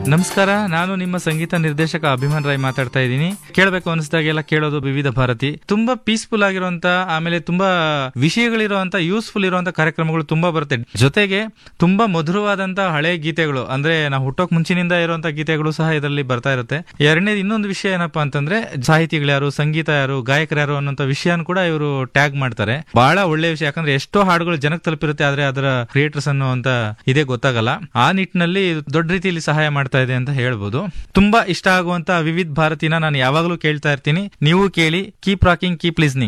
ನಮಸ್ಕಾರ, ನಾನು ನಿಮ್ಮ ಸಂಗೀತ ನಿರ್ದೇಶಕ ಅಭಿಮಾನ್ ರಾಯ್ ಮಾತಾಡ್ತಾ ಇದ್ದೀನಿ. ಕೇಳಬೇಕು ಅನಿಸಿದಾಗೆಲ್ಲ ಕೇಳೋದು ವಿವಿಧ ಭಾರತಿ. ತುಂಬಾ ಪೀಸ್ಫುಲ್ ಆಗಿರುವಂತ, ಆಮೇಲೆ ತುಂಬಾ ವಿಷಯಗಳಿರುವಂತ, ಯೂಸ್ಫುಲ್ ಇರುವಂತ ಕಾರ್ಯಕ್ರಮಗಳು ತುಂಬಾ ಬರುತ್ತೆ. ಜೊತೆಗೆ ತುಂಬಾ ಮಧುರವಾದಂತ ಹಳೆ ಗೀತೆಗಳು, ಅಂದ್ರೆ ನಾವು ಹುಟ್ಟೋಕ್ ಮುಂಚಿನಿಂದ ಇರುವಂತ ಗೀತೆಗಳು ಸಹ ಇದರಲ್ಲಿ ಬರ್ತಾ ಇರುತ್ತೆ. ಎರಡನೇದು ಇನ್ನೊಂದು ವಿಷಯ ಏನಪ್ಪಾ ಅಂತಂದ್ರೆ, ಸಾಹಿತಿಗಳು ಯಾರು, ಸಂಗೀತ ಯಾರು, ಗಾಯಕರು ಯಾರು ಅನ್ನೋಂತ ವಿಷಯನ ಕೂಡ ಇವರು ಟ್ಯಾಗ್ ಮಾಡ್ತಾರೆ. ಬಹಳ ಒಳ್ಳೆ ವಿಷಯ. ಯಾಕಂದ್ರೆ ಎಷ್ಟೋ ಹಾಡುಗಳು ಜನಕ್ಕೆ ತಲುಪಿರುತ್ತೆ, ಆದ್ರೆ ಅದರ ಕ್ರಿಯೇಟರ್ಸ್ ಅನ್ನುವಂತ ಇದೇ ಗೊತ್ತಾಗಲ್ಲ. ಆ ನಿಟ್ಟಿನಲ್ಲಿ ದೊಡ್ಡ ರೀತಿಯಲ್ಲಿ ಸಹಾಯ ಮಾಡ್ತಾ ಇದೆ ಅಂತ ಹೇಳ್ಬೋದು. ತುಂಬಾ ಇಷ್ಟ ಆಗುವಂತ ವಿವಿಧ ಭಾರತಿನ ನಾನು ಯಾವಾಗಲೂ ಕೇಳ್ತಾ ಇರ್ತೀನಿ. ನೀವು ಕೇಳಿ. Keep rocking, keep listening.